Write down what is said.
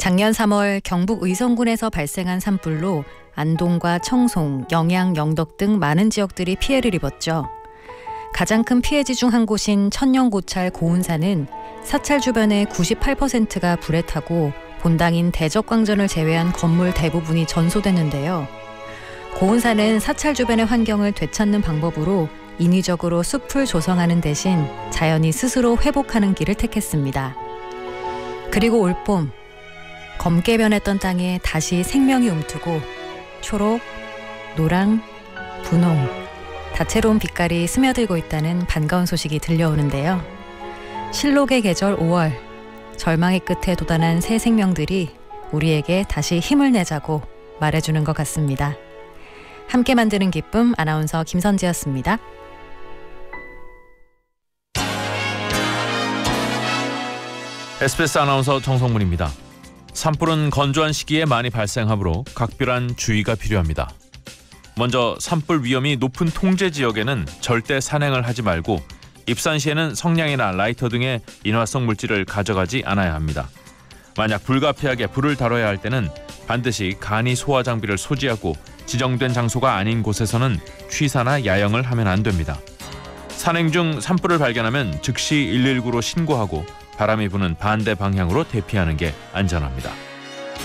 작년 3월 경북 의성군에서 발생한 산불로 안동과 청송, 영양, 영덕 등 많은 지역들이 피해를 입었죠. 가장 큰 피해지 중 한 곳인 천년고찰 고운산은 사찰 주변의 98%가 불에 타고 본당인 대적광전을 제외한 건물 대부분이 전소됐는데요. 고운산은 사찰 주변의 환경을 되찾는 방법으로 인위적으로 숲을 조성하는 대신 자연이 스스로 회복하는 길을 택했습니다. 그리고 올봄, 검게 변했던 땅에 다시 생명이 움트고 초록, 노랑, 분홍, 다채로운 빛깔이 스며들고 있다는 반가운 소식이 들려오는데요. 실록의 계절 5월, 절망의 끝에 도달한 새 생명들이 우리에게 다시 힘을 내자고 말해주는 것 같습니다. 함께 만드는 기쁨, 아나운서 김선지였습니다. SBS 아나운서 정성문입니다. 산불은 건조한 시기에 많이 발생하므로 각별한 주의가 필요합니다. 먼저 산불 위험이 높은 통제 지역에는 절대 산행을 하지 말고 입산 시에는 성냥이나 라이터 등의 인화성 물질을 가져가지 않아야 합니다. 만약 불가피하게 불을 다뤄야 할 때는 반드시 간이 소화 장비를 소지하고 지정된 장소가 아닌 곳에서는 취사나 야영을 하면 안 됩니다. 산행 중 산불을 발견하면 즉시 119로 신고하고 바람이 부는 반대 방향으로 대피하는 게 안전합니다.